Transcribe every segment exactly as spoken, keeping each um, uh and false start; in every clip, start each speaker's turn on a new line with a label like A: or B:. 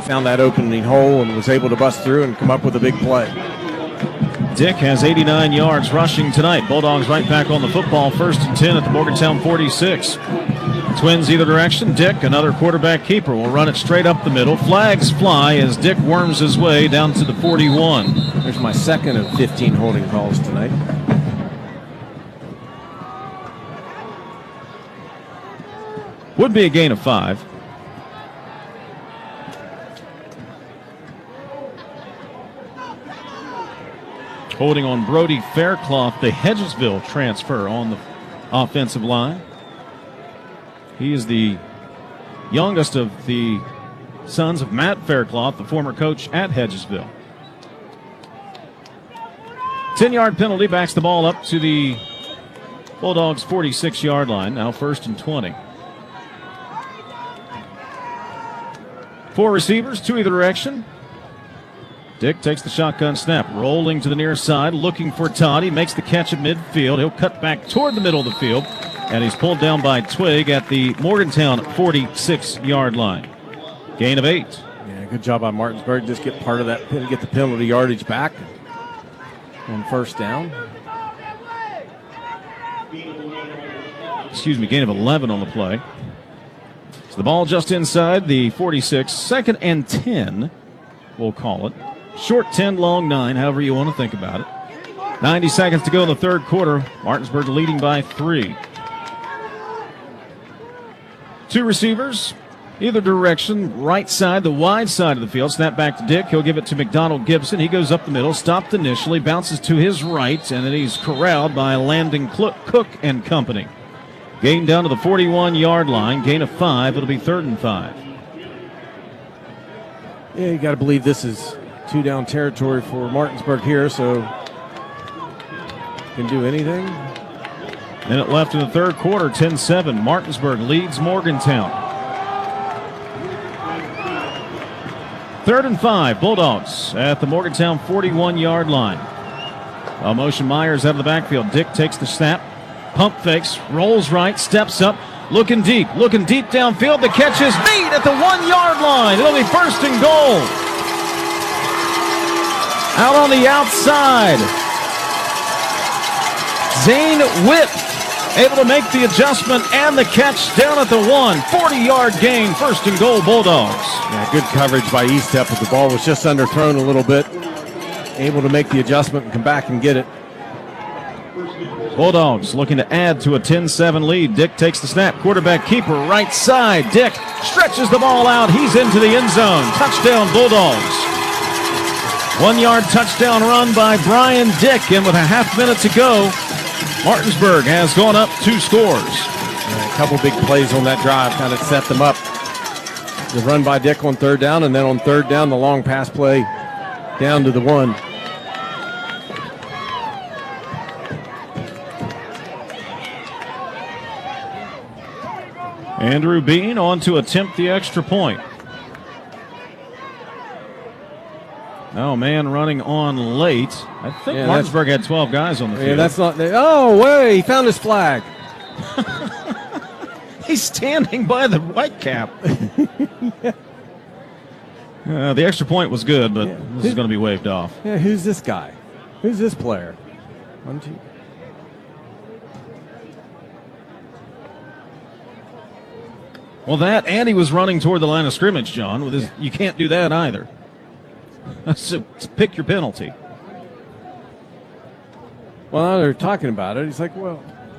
A: found that opening hole and was able to bust through and come up with a big play.
B: Dick has eighty-nine yards rushing tonight. Bulldogs right back on the football, first and ten at the Morgantown forty-six. Twins either direction. Dick, another quarterback keeper, will run it straight up the middle. Flags fly as Dick worms his way down to the forty-one.
A: There's my second of fifteen holding calls tonight.
B: Would be a gain of five. Holding on Brody Faircloth, the Hedgesville transfer on the offensive line. He is the youngest of the sons of Matt Faircloth, the former coach at Hedgesville. ten-yard penalty backs the ball up to the Bulldogs' forty-six-yard line. Now first and twenty. Four receivers, two either direction. Dick takes the shotgun snap, rolling to the near side, looking for Todd. He makes the catch at midfield. He'll cut back toward the middle of the field, and he's pulled down by Twig at the Morgantown forty-six-yard line. Gain of eight.
A: Yeah, good job by Martinsburg. Just get part of that, get the penalty yardage back on first down.
B: Excuse me, gain of eleven on the play. So the ball just inside the forty-six, second and ten, we'll call it. Short ten, long nine, however you want to think about it. ninety seconds to go in the third quarter. Martinsburg leading by three. Two receivers, either direction, right side, the wide side of the field. Snap back to Dick. He'll give it to McDonald Gibson. He goes up the middle, stopped initially, bounces to his right, and then he's corralled by Landon Cook and company. Gain down to the forty-one-yard line. Gain of five. It'll be third and five.
A: Yeah, you got to believe this is two-down territory for Martinsburg here, so can do anything.
B: Minute left in the third quarter, ten seven. Martinsburg leads Morgantown. Third and five, Bulldogs at the Morgantown forty-one-yard line. Uh, motion Myers out of the backfield. Dick takes the snap, pump fakes, rolls right, steps up, looking deep, looking deep downfield. The catch is made at the one-yard line. It'll be first and goal. Out on the outside, Zane Witt able to make the adjustment and the catch down at the one. forty-yard gain, first and goal, Bulldogs.
A: Yeah, good coverage by Estep, but the ball was just underthrown a little bit. Able to make the adjustment and come back and get it.
B: Bulldogs looking to add to a ten seven lead. Dick takes the snap. Quarterback keeper, right side. Dick stretches the ball out. He's into the end zone. Touchdown, Bulldogs. One-yard touchdown run by Brian Dick. And with a half minute to go, Martinsburg has gone up two scores.
A: Yeah, a couple big plays on that drive kind of set them up. The run by Dick on third down, and then on third down, the long pass play down to the one.
B: Andrew Bean on to attempt the extra point. Oh, man, running on late. I think yeah, Martinsburg had twelve guys on the field.
A: Yeah, that's not. Oh, wait, he found his flag.
B: He's standing by the white cap. Yeah. uh, the extra point was good, but yeah. this Who, is going to be waved off.
A: Yeah, who's this guy? Who's this player? One, two.
B: Well, that, and he was running toward the line of scrimmage, John. With his, yeah. You can't do that either. So pick your penalty.
A: Well, now they're talking about it. He's like, well,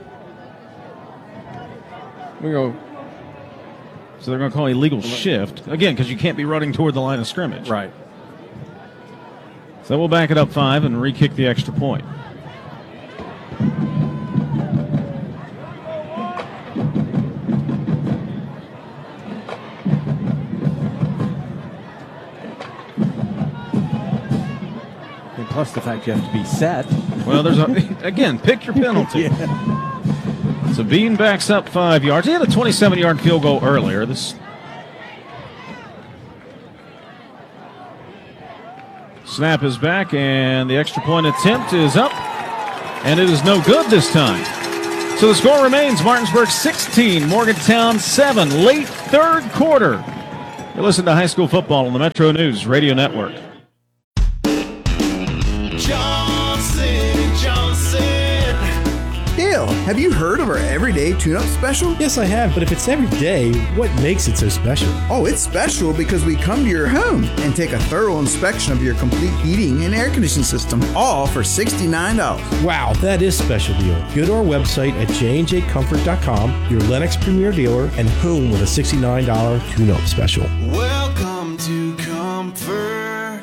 A: we go.
B: So they're going to call illegal shift again because you can't be running toward the line of scrimmage.
A: Right.
B: So we'll back it up five and re-kick the extra point.
A: Plus the fact you have to be set.
B: Well, there's a, again, pick your penalty. Yeah. So Bean backs up five yards. He had a twenty-seven-yard field goal earlier. This snap is back, and the extra point attempt is up, and it is no good this time. So the score remains Martinsburg sixteen, Morgantown seven. Late third quarter. You listen to high school football on the Metro News Radio Network.
C: Johnson, Johnson.
D: Dale, have you heard of our everyday tune-up special?
E: Yes, I have, but if it's every day, what makes it so special?
D: Oh, it's special because we come to your home and take a thorough inspection of your complete heating and air conditioning system, all for sixty-nine dollars.
E: Wow, that is a special deal. Go to our website at j and j comfort dot com, your Lennox Premier dealer, and home with a sixty-nine dollars tune-up special.
C: Welcome to Comfort.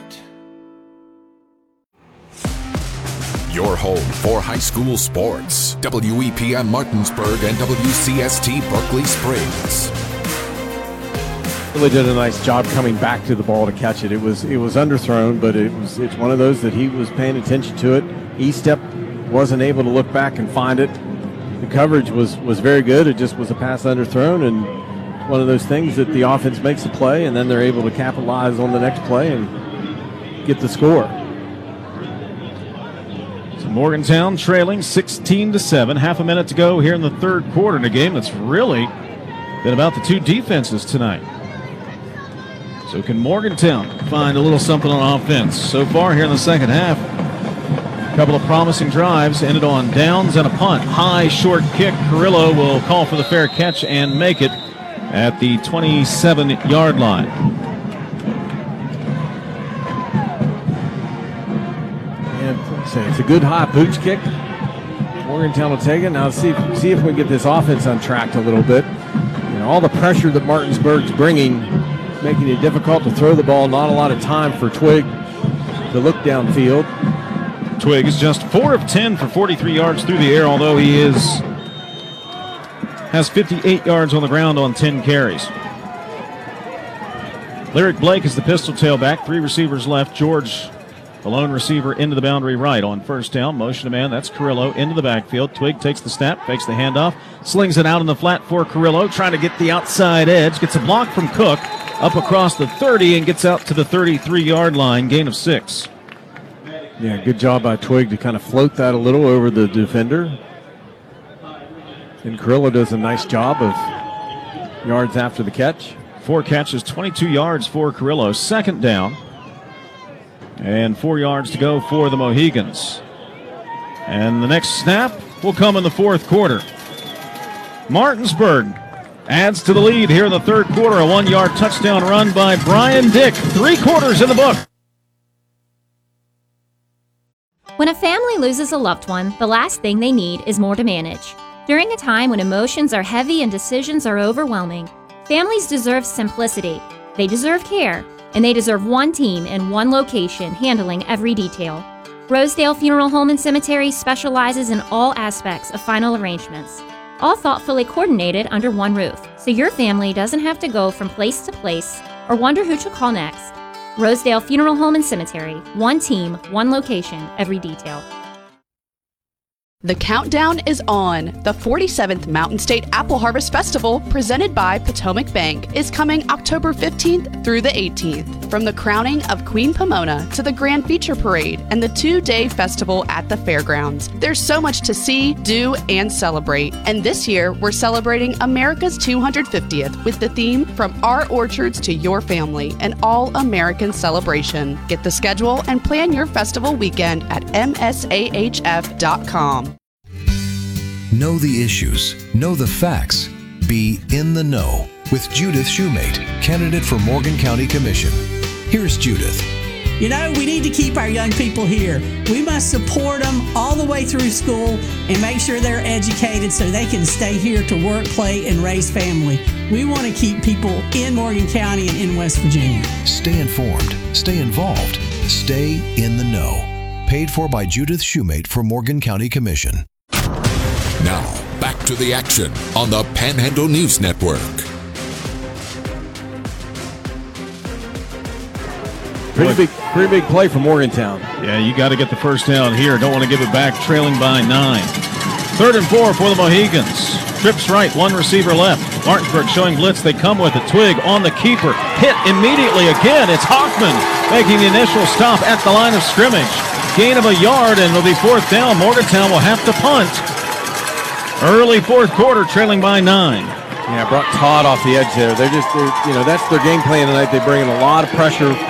F: Your home for high school sports. W E P M Martinsburg and W C S T Berkeley Springs.
A: Really did a nice job coming back to the ball to catch it. It was it was underthrown, but it was it's one of those that he was paying attention to it. E-step wasn't able to look back and find it. The coverage was was very good. It just was a pass underthrown, and one of those things that the offense makes a play, and then they're able to capitalize on the next play and get the score.
B: Morgantown trailing sixteen to seven. Half a minute to go here in the third quarter in a game that's really been about the two defenses tonight. So can Morgantown find a little something on offense? So far here in the second half, a couple of promising drives ended on downs and a punt. High short kick. Carrillo will call for the fair catch and make it at the twenty-seven-yard line.
A: It's a good high pooch kick. Morgantown will take it. Now let's see if, see if we get this offense untracked a little bit. You know, all the pressure that Martinsburg's bringing, making it difficult to throw the ball. Not a lot of time for Twig to look downfield.
B: Twig is just four of ten for forty-three yards through the air, although he is has fifty-eight yards on the ground on ten carries. Lyric Blake is the pistol tailback. Three receivers left. George, the lone receiver, into the boundary right on first down. Motion to man, that's Carrillo into the backfield. Twig takes the snap, fakes the handoff, slings it out in the flat for Carrillo, trying to get the outside edge. Gets a block from Cook up across the thirty and gets out to the thirty-three-yard line, gain of six.
A: Yeah, good job by Twig to kind of float that a little over the defender. And Carrillo does a nice job of yards after the catch.
B: Four catches, twenty-two yards for Carrillo. Second down. And four yards to go for the Mohegans. And the next snap will come in the fourth quarter. Martinsburg adds to the lead here in the third quarter. A one-yard touchdown run by Brian Dick. Three quarters in the book.
G: When a family loses a loved one, the last thing they need is more to manage. During a time when emotions are heavy and decisions are overwhelming, families deserve simplicity. They deserve care. And they deserve one team in one location handling every detail. Rosedale Funeral Home and Cemetery specializes in all aspects of final arrangements, all thoughtfully coordinated under one roof, so your family doesn't have to go from place to place or wonder who to call next. Rosedale Funeral Home and Cemetery, one team, one location, every detail.
H: The countdown is on. The forty-seventh Mountain State Apple Harvest Festival, presented by Potomac Bank, is coming October fifteenth through the eighteenth. From the crowning of Queen Pomona to the Grand Feature Parade and the two-day festival at the fairgrounds, there's so much to see, do, and celebrate. And this year, we're celebrating America's two hundred fiftieth with the theme From Our Orchards to Your Family, an all-American celebration. Get the schedule and plan your festival weekend at M S A H F dot com.
I: Know the issues, know the facts, be in the know with Judith Shoemate, candidate for Morgan County Commission. Here's Judith.
J: You know, we need to keep our young people here. We must support them all the way through school and make sure they're educated so they can stay here to work, play, and raise family. We want to keep people in Morgan County and in West Virginia.
I: Stay informed, stay involved, stay in the know. Paid for by Judith Shoemate for Morgan County Commission.
F: Now, back to the action on the Panhandle News Network.
A: Pretty big, pretty big play for Morgantown.
B: Yeah, you got to get the first down here. Don't want to give it back, trailing by nine. Third and four for the Mohegans. Trips right, one receiver left. Martinsburg showing blitz. They come with a Twig on the keeper. Hit immediately again. It's Hoffman making the initial stop at the line of scrimmage. Gain of a yard, and it'll be fourth down. Morgantown will have to punt. Early fourth quarter, trailing by nine.
A: Yeah, brought Todd off the edge there. They're just, they're, you know, that's their game plan tonight. They bring in a lot of pressure